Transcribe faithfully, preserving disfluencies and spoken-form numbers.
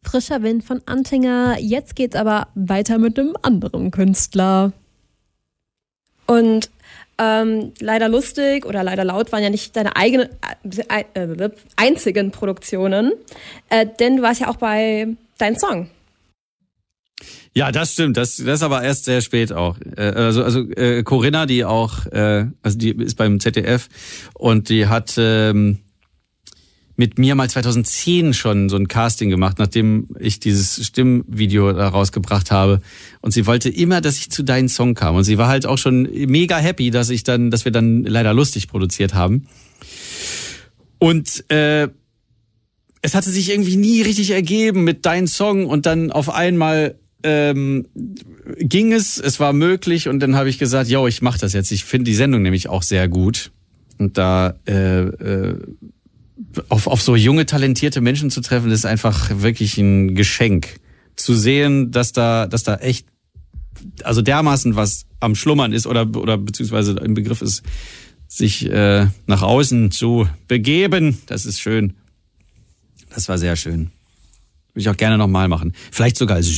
Frischer Wind von Antinger. Jetzt geht's aber weiter mit einem anderen Künstler. Und ähm, Leider lustig oder Leider laut waren ja nicht deine eigenen äh, äh, einzigen Produktionen, äh, denn du warst ja auch bei Dein Song. Ja, das stimmt. Das, das ist aber erst sehr spät auch. Äh, also, also äh, Corinna, die auch, äh, also die ist beim Z D F und die hat ähm, mit mir mal zweitausendzehn schon so ein Casting gemacht, nachdem ich dieses Stimmvideo da rausgebracht habe. Und sie wollte immer, dass ich zu Dein Song kam. Und sie war halt auch schon mega happy, dass ich dann, dass wir dann Leider lustig produziert haben. Und äh, es hatte sich irgendwie nie richtig ergeben mit Dein Song und dann auf einmal ähm, ging es, es war möglich und dann habe ich gesagt, yo, ich mache das jetzt. Ich finde die Sendung nämlich auch sehr gut. Und da äh, äh, Auf, auf so junge, talentierte Menschen zu treffen, ist einfach wirklich ein Geschenk. Zu sehen, dass da, dass da echt, also dermaßen was am Schlummern ist oder, oder beziehungsweise im Begriff ist, sich äh, nach außen zu begeben. Das ist schön. Das war sehr schön. Würde ich auch gerne nochmal machen. Vielleicht sogar als